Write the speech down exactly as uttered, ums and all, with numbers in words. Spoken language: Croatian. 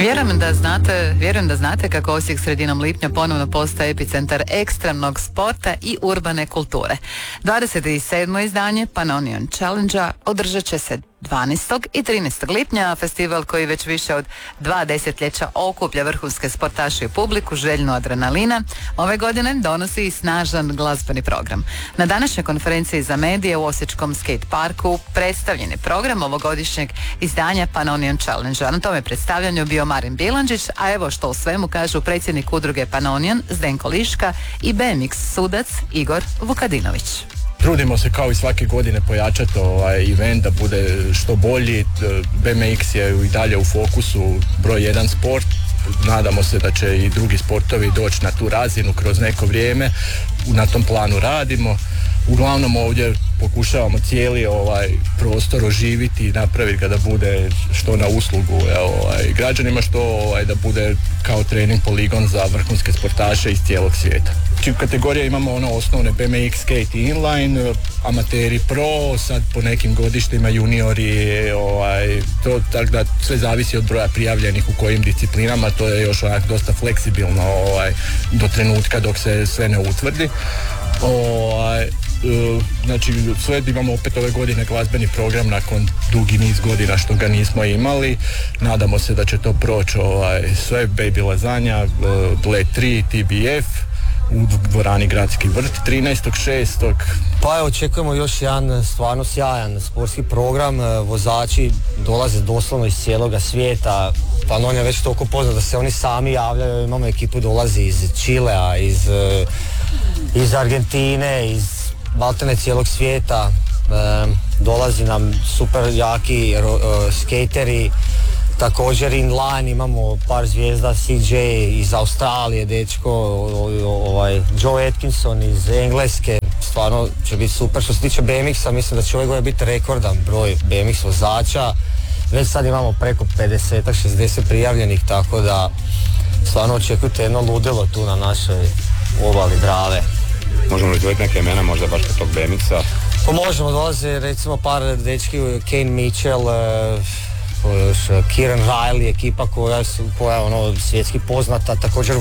Vjerujem da znate, vjerujem da znate kako Osijek sredinom lipnja ponovno postaje epicentar ekstremnog sporta i urbane kulture. dvadeset sedmo izdanje Pannonian Challenge-a održat će se dvanaestog i trinaestog lipnja, festival koji već više od dva desetljeća okuplja vrhunske sportaše i publiku željnu adrenalina, ove godine donosi i snažan glazbeni program. Na današnjoj konferenciji za medije u Osječkom skate parku predstavljen je program ovogodišnjeg izdanja Pannonian Challenge-a. Na tome predstavljanju bio Marin Bilandžić, a evo što u svemu kažu predsjednik udruge Pannonian Zdenko Liška i B M X sudac Igor Vukadinović. Trudimo se kao i svake godine pojačati ovaj event da bude što bolji. B M X je i dalje u fokusu broj jedan sport. Nadamo se da će i drugi sportovi doći na tu razinu kroz neko vrijeme. Na tom planu radimo. Uglavnom ovdje pokušavamo cijeli ovaj prostor oživiti i napraviti ga da bude što na uslugu ovaj, građanima, što ovaj, da bude kao trening poligon za vrhunske sportaše iz cijelog svijeta. U kategoriji imamo ono osnovne B M X, skate i inline, amateri pro, sad po nekim godištima juniori, ovaj, to tako da sve zavisi od broja prijavljenih u kojim disciplinama, to je još onak dosta fleksibilno ovaj, do trenutka dok se sve ne utvrdi. Ovaj, znači sve imamo opet ove godine glazbeni program nakon dugi niz godina što ga nismo imali. Nadamo se da će to proći ovaj, sve Baby Lazanja, Bled tri, T B F u dvorani Gradski vrt trinaestog šestog Pa evo, očekujemo još jedan stvarno sjajan sportski program. Vozači dolaze doslovno iz cijeloga svijeta. Pannonian je već toliko poznat da se oni sami javljaju. Imamo ekipu dolazi iz Čilea, iz, iz Argentine, iz maltene cijelog svijeta. E, dolazi nam super jaki ro, e, skateri. Također inline imamo par zvijezda, C J iz Australije, dečko, ovaj, Joe Atkinson iz Engleske. Stvarno će biti super. Što se tiče B M X-a, mislim da će ove godine biti rekordan broj B M X vozača. Već sad imamo preko pedeset šezdeset prijavljenih, tako da stvarno očekujte jedno ludilo tu na našoj obali Drave. Možemo li izdvojiti neke imena možda baš kod tog B M X-a? Pa možemo, dolaze recimo par dečki, Kane Mitchell, Kieran Riley, ekipa koja, su, koja je ono svjetski poznata, također